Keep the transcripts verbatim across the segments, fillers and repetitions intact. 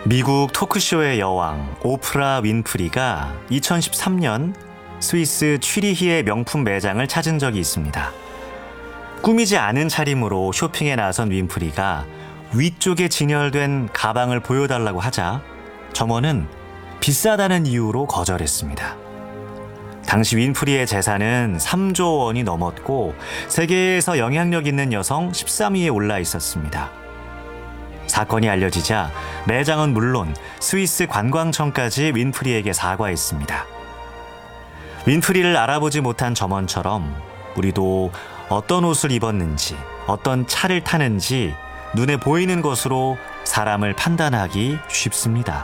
미국 토크쇼의 여왕 오프라 윈프리가 이천십삼 년 스위스 취리히의 명품 매장을 찾은 적이 있습니다. 꾸미지 않은 차림으로 쇼핑에 나선 윈프리가 위쪽에 진열된 가방을 보여달라고 하자 점원은 비싸다는 이유로 거절했습니다. 당시 윈프리의 재산은 삼조 원이 넘었고 세계에서 영향력 있는 여성 십삼 위에 올라 있었습니다. 사건이 알려지자 매장은 물론 스위스 관광청까지 윈프리에게 사과했습니다. 윈프리를 알아보지 못한 점원처럼 우리도 어떤 옷을 입었는지, 어떤 차를 타는지 눈에 보이는 것으로 사람을 판단하기 쉽습니다.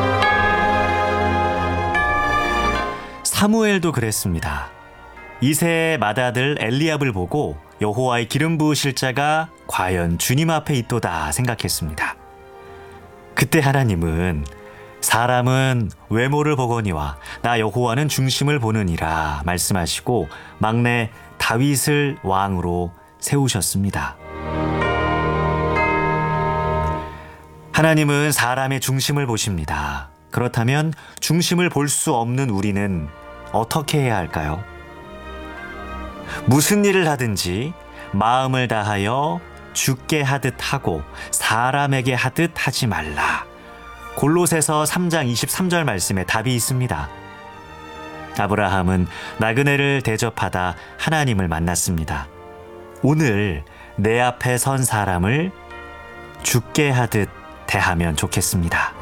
사무엘도 그랬습니다. 이세의 맏아들 엘리압을 보고 여호와의 기름 부으실 자가 과연 주님 앞에 있도다 생각했습니다. 그때 하나님은 사람은 외모를 보거니와 나 여호와는 중심을 보느니라 말씀하시고 막내 다윗을 왕으로 세우셨습니다. 하나님은 사람의 중심을 보십니다. 그렇다면 중심을 볼 수 없는 우리는 어떻게 해야 할까요? 무슨 일을 하든지 마음을 다하여 주께 하듯 하고 사람에게 하듯 하지 말라. 골로새서 삼 장 이십삼 절 말씀에 답이 있습니다. 아브라함은 나그네를 대접하다 하나님을 만났습니다. 오늘 내 앞에 선 사람을 주께 하듯 대하면 좋겠습니다.